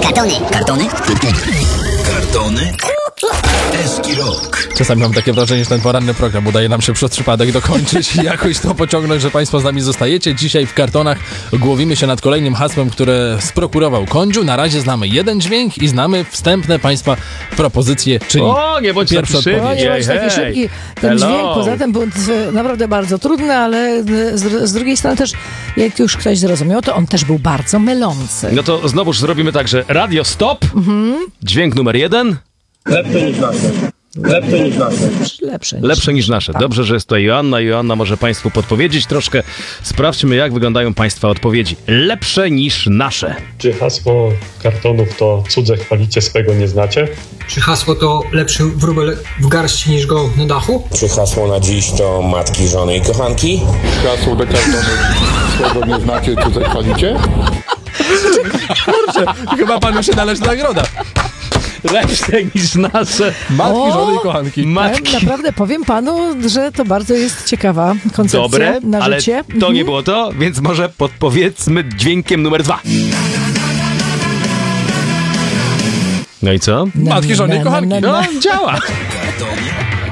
Kartony. Kartony? Kartony? Eski rok. Czasami mam takie wrażenie, że ten poranny program udaje nam się przez przypadek dokończyć i jakoś to pociągnąć, że Państwo z nami zostajecie. Dzisiaj w kartonach głowimy się nad kolejnym hasłem, które sprokurował Kondziu. Na razie znamy jeden dźwięk i znamy wstępne Państwa propozycje, czyli O, nie bądź pierwszy taki szybki. odpowiedź. Nie bądź taki szybki. Ten Hello. dźwięk poza tym był naprawdę bardzo trudny, ale z drugiej strony też, jak już ktoś zrozumiał, to on też był bardzo mylący. No to znowuż zrobimy tak, że radio stop, dźwięk numer 1, Lepsze niż nasze. Lepsze niż nasze. lepsze niż nasze. Dobrze, że jest tutaj Joanna. Joanna może Państwu podpowiedzieć troszkę. Sprawdźmy, jak wyglądają Państwa odpowiedzi. Lepsze niż nasze. Czy hasło kartonów to cudze chwalicie, swego nie znacie? Czy hasło to lepszy wróbel w garści niż go na dachu? Czy hasło na dziś to matki, żony i kochanki? Hasło do kartonów swego nie znacie, cudze chwalicie? Kurczę, chyba Panu się należy nagroda. Lepsze niż nasze. Matki, żony i kochanki. Matki. Naprawdę powiem panu, że to bardzo jest ciekawa koncepcja Dobre, na ale życie. to nie było to, więc może podpowiedzmy dźwiękiem numer 2. No i co? Matki, żony i kochanki. No, działa. Kartony?